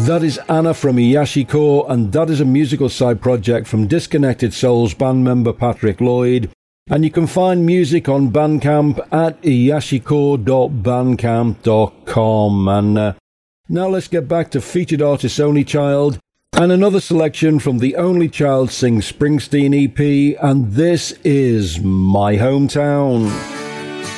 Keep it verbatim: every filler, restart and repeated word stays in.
That is Anna from Iyashikor, and that is a musical side project from Disconnected Souls band member Patrick Lloyd. And you can find music on Bandcamp at iyashikor dot bandcamp dot com. And uh, now let's get back to featured artist Only Child, and another selection from the Only Child Sings Springsteen E P, and this is My Hometown.